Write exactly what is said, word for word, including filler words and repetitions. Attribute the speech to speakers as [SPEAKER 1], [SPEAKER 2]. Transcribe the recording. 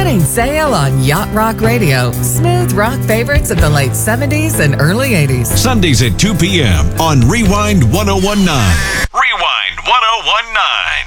[SPEAKER 1] Setting sail on Yacht Rock Radio. Smooth rock favorites of the late seventies and early eighties.
[SPEAKER 2] Sundays at two p.m. on Rewind one oh one nine. Rewind one oh one nine.